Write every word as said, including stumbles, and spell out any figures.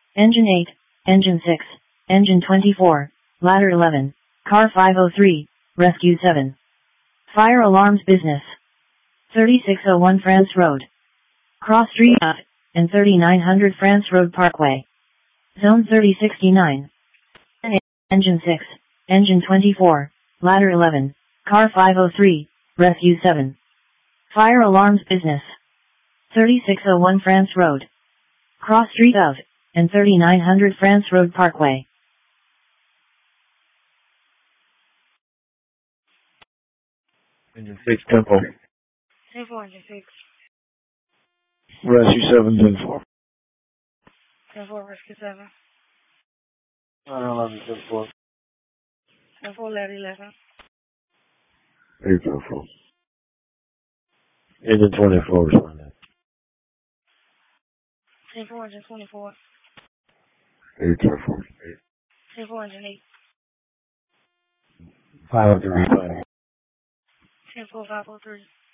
Engine eight, Engine six, Engine twenty-four, Ladder eleven, Car five oh three, Rescue seven. Fire alarms business. thirty-six oh one France Road. Cross Street Out, and thirty-nine hundred France Road Parkway. Zone thirty sixty-nine. Engine six, Engine twenty-four, Ladder eleven, Car five oh three, Rescue seven. Fire alarms business. thirty-six oh one France Road. Cross Street Out, and thirty-nine hundred France Road Parkway. Engine six, Temple. ten four, Engine six. Rescue seven, ten four. ten four, Rescue seven. nine eleven, ten four. ten four, Ladder eleven. eight, ten four. Engine twenty-four, responding. ten four, Engine twenty-four. eight, ten four. ten four, Engine eight. five oh three, responding. ten four, five oh three.